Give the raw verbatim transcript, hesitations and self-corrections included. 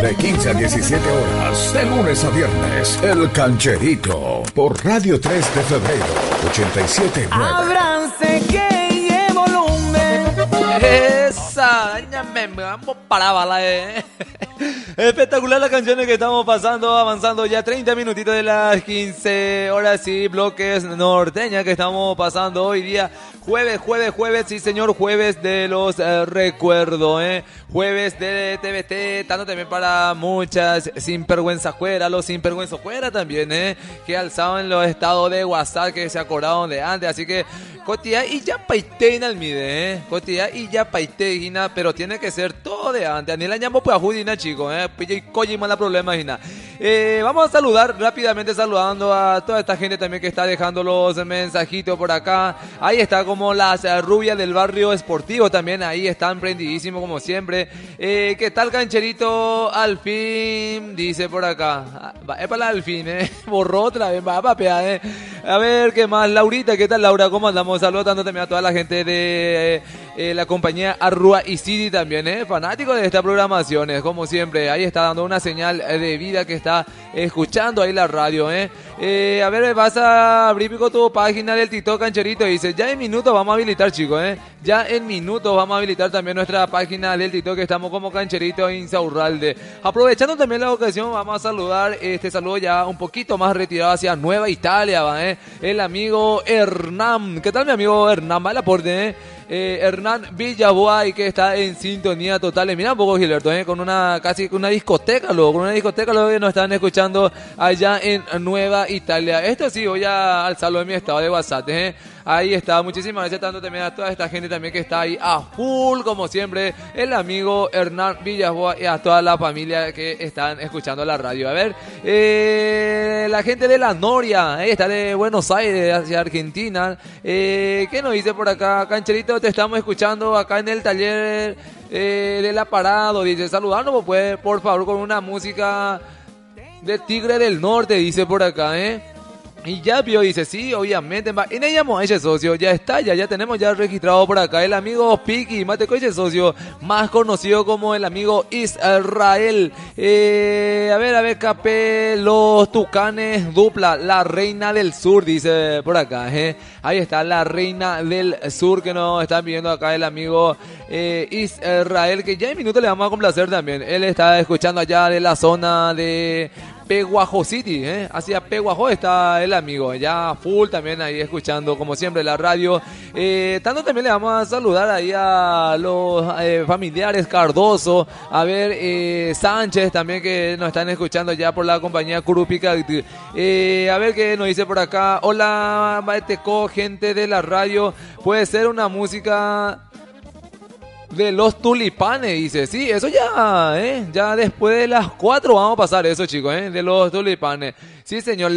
De quince a diecisiete horas, de lunes a viernes, El Cancherito, por Radio tres de Febrero, ochenta y siete punto nueve. Ábranse que llevo volumen. Esa, me vamos para bala, eh. Espectacular las canciones que estamos pasando, avanzando ya treinta minutitos de las quince horas, sí, bloques norteña que estamos pasando hoy día, jueves, jueves, jueves, sí señor, jueves de los eh, recuerdos, eh, jueves de T V T, tanto también para muchas sinvergüenza fuera, los sinvergüenza fuera también, eh, que alzaban los estados de WhatsApp que se acordaron de antes, así que Cotia y ya paité en el mide, eh, Cotia y ya paité, Gina, pero tiene que ser todo de antes, ni la llamo pues a Judina, chicos, eh, pilla y coye mala problema, Gina. Eh, vamos a saludar rápidamente, saludando a toda esta gente también que está dejando los mensajitos por acá. Ahí está como las eh, rubias del barrio esportivo también, ahí están prendidísimos como siempre. Eh, ¿Qué tal, Cancherito? Al fin, dice por acá. Va, es para al fin, eh. Borró otra vez, va a papear, eh. A ver, ¿qué más? Laurita, ¿qué tal, Laura? ¿Cómo andamos? Saludando también a toda la gente de eh, eh, la compañía Arrua y City también, eh. Fanático de esta programación, eh, como siempre. Ahí está dando una señal de vida que está escuchando ahí la radio, eh. eh a ver, vas a abrir pico tu página del TikTok, Cancherito. Dice, ya en minutos vamos a habilitar, chicos, eh. Ya en minutos vamos a habilitar también nuestra página del TikTok, que estamos como Cancherito Insaurralde. Aprovechando también la ocasión, vamos a saludar, este saludo ya un poquito más retirado hacia Nueva Italia, va, eh. El amigo Hernán. ¿Qué tal, mi amigo Hernán? Va el aporte, eh. Eh, Hernán Villaboay, que está en sintonía total. Mira un poco, Gilberto, eh, con una casi una discoteca, luego, con una discoteca luego que nos están escuchando allá en Nueva Italia. Esto sí, voy a alzarlo en mi estado de WhatsApp, eh. Ahí está, muchísimas gracias tanto también a toda esta gente también que está ahí a full, como siempre, el amigo Hernán Villaboa y a toda la familia que están escuchando la radio. A ver, eh, la gente de la Noria, eh, está de Buenos Aires hacia Argentina, eh, ¿qué nos dice por acá? Cancherito, te estamos escuchando acá en el taller eh, del aparado, dice, saludarnos pues, por favor, con una música de Tigre del Norte, dice por acá, eh. Y ya vio, dice, sí, obviamente, y le llamó a ese socio, ya está, ya, ya tenemos ya registrado por acá el amigo Piki, mate con ese socio, más conocido como el amigo Israel. Eh, a ver, a ver, Capé, los Tucanes, dupla, la reina del sur, dice por acá, eh. Ahí está la reina del sur que nos está viendo acá el amigo eh, Israel, que ya en minutos le vamos a complacer también. Él está escuchando allá de la zona de Peguajo City, ¿eh? Hacia Peguajo está el amigo, ya full también ahí escuchando como siempre la radio. Eh, tanto también le vamos a saludar ahí a los eh, familiares Cardoso, a ver, eh, Sánchez también que nos están escuchando ya por la compañía Curupica. Eh, a ver qué nos dice por acá. Hola, Maeteco, gente de la radio, puede ser una música de los Tulipanes, dice, sí, eso ya, eh, ya después de las cuatro vamos a pasar eso, chicos, eh, de los Tulipanes, sí señor.